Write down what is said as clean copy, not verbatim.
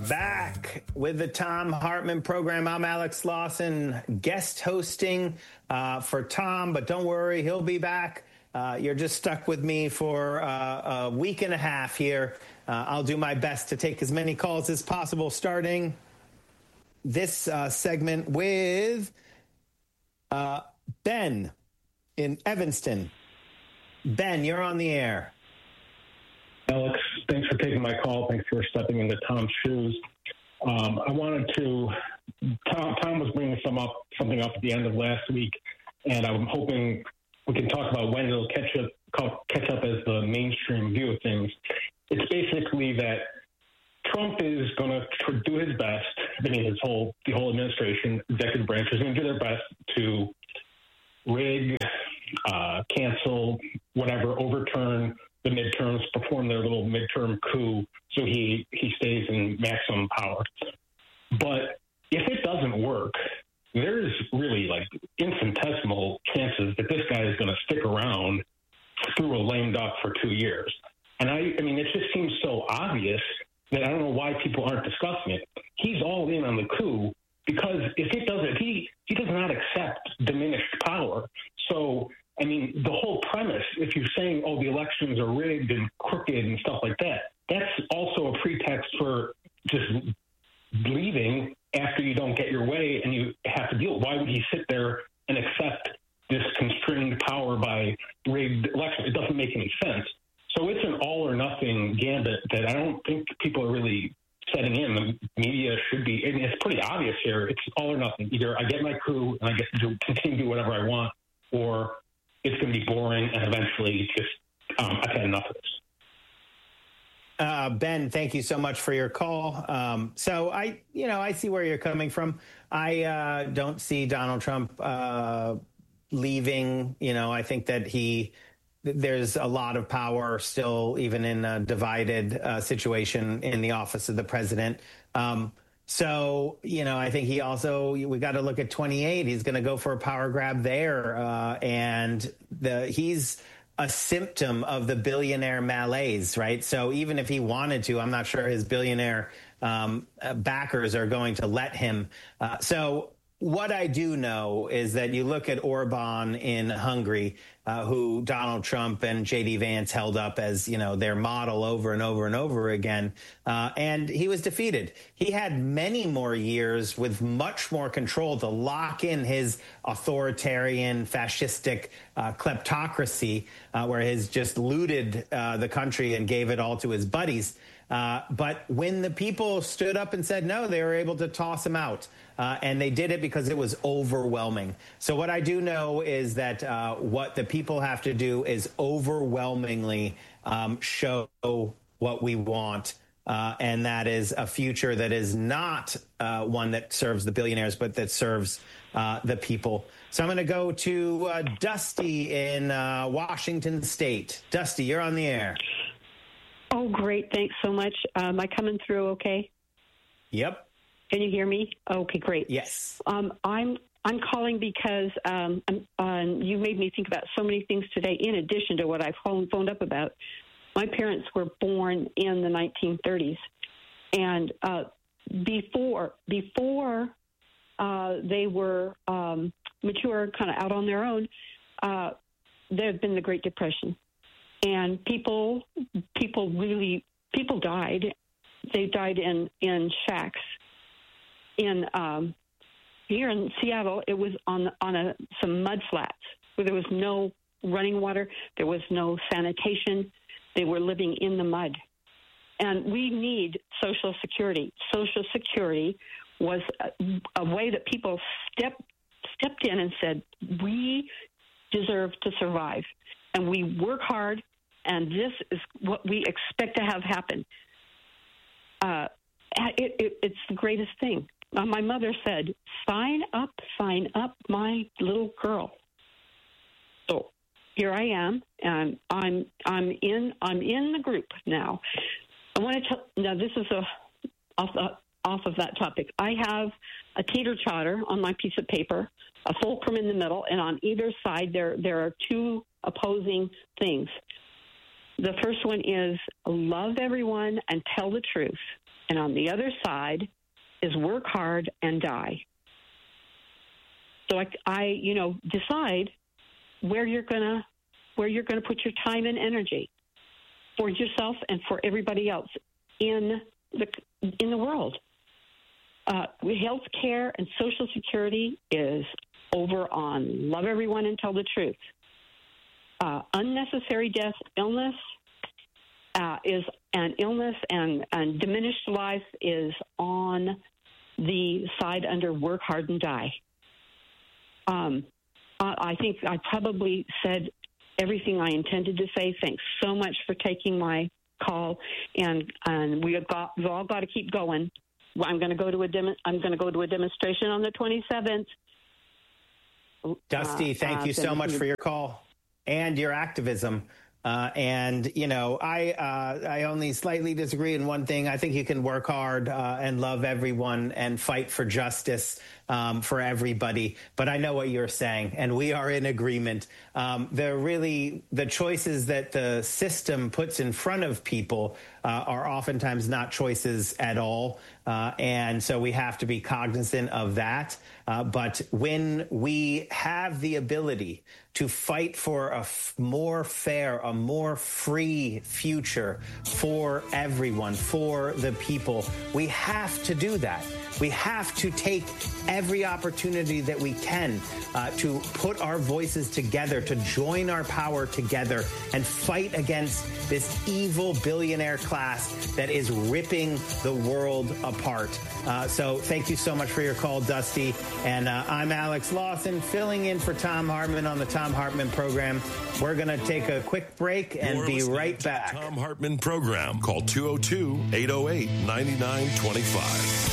Back with the Thom Hartmann program. I'm Alex Lawson, guest hosting for Tom, but don't worry, he'll be back. You're just stuck with me for a week and a half here. I'll do my best to take as many calls as possible, starting this segment with Ben in Evanston. Ben, you're on the air. Alex, thanks for taking my call. Thanks for stepping into Tom's shoes. I wanted to, Tom was bringing something up at the end of last week, and I'm hoping we can talk about when it'll catch up as the mainstream view of things. It's basically that Trump is going to do his best. I mean, the whole administration, executive branch is going to do their best to rig, cancel, whatever, overturn the midterms, perform their little midterm coup so he stays in maximum power. But if it doesn't work, there's really like infinitesimal chances that this guy is going to stick around through a lame duck for 2 years. And I mean, it just seems so obvious that I don't know why people aren't discussing it. He's all in on the coup because if it doesn't, he does not accept diminished power. So, I mean, the whole premise, if you're saying, oh, the elections are rigged and crooked and stuff like that, that's also a pretext for just leaving after you don't get your way and you have to deal. Why would he sit there and accept this constrained power by rigged elections? It doesn't make any sense. So it's an all or nothing gambit that I don't think people are really setting in. The media should be, and it's pretty obvious here. It's all or nothing. Either I get my coup and I get to continue to do whatever I want, or it's going to be boring and eventually just, I've had enough of this. Ben, thank you so much for your call. So I see where you're coming from. I don't see Donald Trump leaving. I think that there's a lot of power still, even in a divided situation in the office of the president. So, I think we got to look at 28. He's going to go for a power grab there. And he's a symptom of the billionaire malaise, right? So even if he wanted to, I'm not sure his billionaire backers are going to let him. So what I do know is that you look at Orban in Hungary, who Donald Trump and J.D. Vance held up as, their model over and over and over again. And he was defeated. He had many more years with much more control to lock in his authoritarian, fascistic kleptocracy, where he's just looted the country and gave it all to his buddies. But when the people stood up and said no, they were able to toss him out. And they did it because it was overwhelming. So what I do know is that what the people have to do is overwhelmingly show what we want. And that is a future that is not one that serves the billionaires, but that serves the people. So I'm going to go to Dusty in Washington State. Dusty, you're on the air. Oh, great. Thanks so much. Am I coming through okay? Yep. Can you hear me? Okay, great. Yes. I'm calling because you made me think about so many things today, in addition to what I've phoned up about. My parents were born in the 1930s, and before they were mature, kind of out on their own, there had been the Great Depression. And people died. They died in shacks. Here in Seattle, it was on some mud flats where there was no running water, there was no sanitation. They were living in the mud. And we need Social Security. Social Security was a way that people stepped in and said, we deserve to survive. And we work hard, and this is what we expect to have happen. It's the greatest thing. My mother said, sign up, my little girl. So here I am, and I'm in the group now. I want to tell. Now this is off of that topic. I have a teeter-totter on my piece of paper, a fulcrum in the middle, and on either side there are two opposing things. The first one is love everyone and tell the truth. And on the other side is work hard and die. So I decide where you're gonna put your time and energy for yourself and for everybody else in the world. Health care and Social Security is over on love everyone and tell the truth. Unnecessary death, illness is an illness, and diminished life is on the side under work hard and die. I think I probably said everything I intended to say. Thanks so much for taking my call, and we've all got to keep going. I'm going to go to a demonstration on the 27th. Dusty, thank you so much for your call and your activism. I only slightly disagree in one thing. I think you can work hard and love everyone and fight for justice for everybody. But I know what you're saying, and we are in agreement. The choices that the system puts in front of people are oftentimes not choices at all. And so we have to be cognizant of that. But when we have the ability to fight for a more fair, a more free future for everyone, for the people, we have to do that. We have to take every opportunity that we can to put our voices together, to join our power together and fight against this evil billionaire class that is ripping the world apart. So thank you so much for your call, Dusty. And I'm Alex Lawson, filling in for Thom Hartmann on the Thom Hartmann program. We're going to take a quick break and be right back. Thom Hartmann program. Call 202-808-9925.